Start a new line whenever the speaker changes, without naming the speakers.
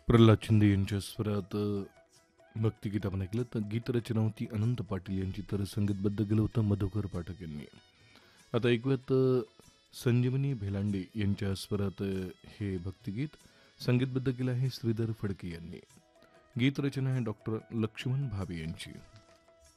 प्रल्हाद शिंदे यांच्या स्वरात भक्तिगीत आपण ऐकलं. तर गीतरचना होती अनंत पाटील यांची, तर संगीतबद्ध केलं होतं मधुकर पाठक यांनी. आता ऐकूयात संजीवनी भेलांडे यांच्या स्वरात हे भक्तिगीत. संगीतबद्ध केलं आहे श्रीधर फडके यांनी. गीतरचना आहे डॉक्टर लक्ष्मण भावे यांची.